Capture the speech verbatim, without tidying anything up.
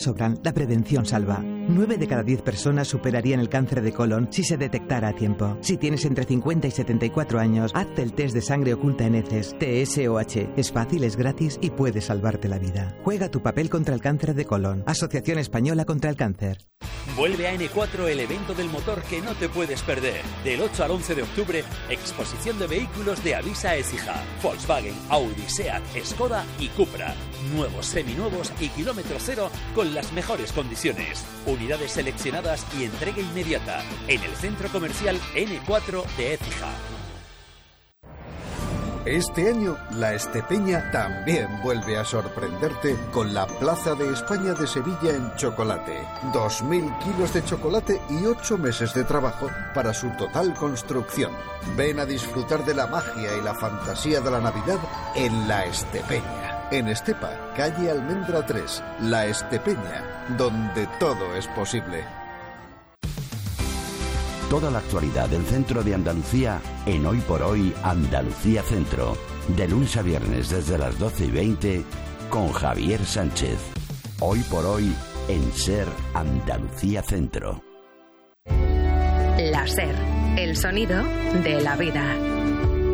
sobran, la prevención salva. nueve de cada diez personas superarían el cáncer de colon si se detectara a tiempo. Si tienes entre cincuenta y setenta y cuatro años, hazte el test de sangre oculta en heces, T S O H. Es fácil, es gratis y puede salvarte la vida. Juega tu papel contra el cáncer de colon. Asociación Española contra el Cáncer. Vuelve a N cuatro, el evento del motor que no te puedes perder. Del ocho al once de octubre, exposición de vehículos de Avisa Écija. Volkswagen, Audi, Seat, Skoda y Cupra. Nuevos, seminuevos y kilómetro cero con las mejores condiciones. Unidades seleccionadas y entrega inmediata. En el centro comercial N cuatro de Écija. Este año, la Estepeña también vuelve a sorprenderte con la Plaza de España de Sevilla en chocolate. Dos mil kilos de chocolate y ocho meses de trabajo para su total construcción. Ven a disfrutar de la magia y la fantasía de la Navidad en la Estepeña. En Estepa, calle Almendra tres, la Estepeña, donde todo es posible. Toda la actualidad del centro de Andalucía en Hoy por Hoy Andalucía Centro. De lunes a viernes desde las doce y veinte con Javier Sánchez. Hoy por Hoy en SER Andalucía Centro. La SER, el sonido de la vida.